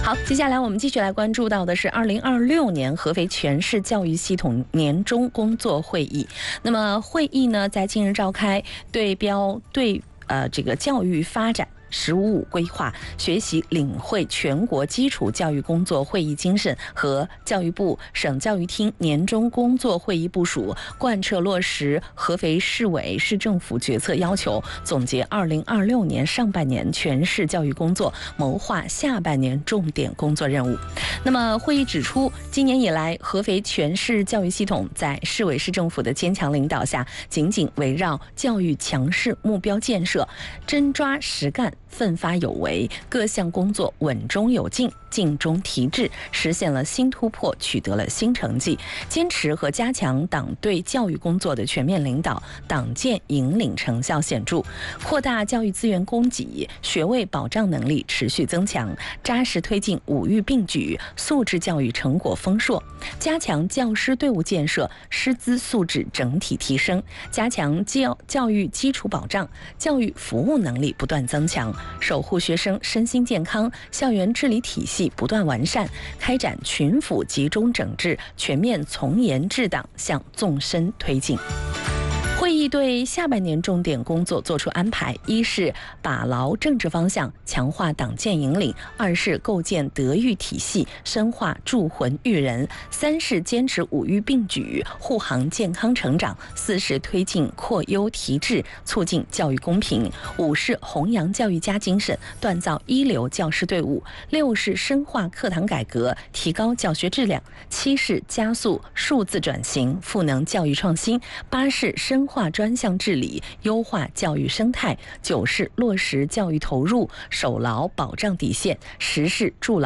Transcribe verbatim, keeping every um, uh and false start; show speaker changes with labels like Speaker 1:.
Speaker 1: 好，接下来我们继续来关注到的是二零二六年合肥全市教育系统年终工作会议。那么会议呢，在近日召开，对标对呃这个教育发展十五五规划，学习领会全国基础教育工作会议精神和教育部、省教育厅年终工作会议部署，贯彻落实合肥市委市政府决策要求，总结二零二六年上半年全市教育工作，谋划下半年重点工作任务。那么会议指出，今年以来，合肥全市教育系统在市委市政府的坚强领导下，紧紧围绕教育强势目标建设，真抓实干，奋发有为，各项工作稳中有进，进中提质，实现了新突破，取得了新成绩。坚持和加强党对教育工作的全面领导，党建引领成效显著，扩大教育资源供给，学位保障能力持续增强，扎实推进五育并举，素质教育成果丰硕，加强教师队伍建设，师资素质整体提升，加强教教育基础保障，教育服务能力不断增强，守护学生身心健康，校园治理体系不断完善，开展群辅集中整治，全面从严治党向纵深推进。会议对下半年重点工作作出安排：一是把牢政治方向，强化党建引领；二是构建德育体系，深化铸魂育人；三是坚持五育并举，护航健康成长；四是推进扩优提质，促进教育公平；五是弘扬教育家精神，锻造一流教师队伍；六是深化课堂改革，提高教学质量；七是加速数字转型，赋能教育创新；八是深化专项治理，优化教育生态；九是落实教育投入，守牢保障底线；十是筑牢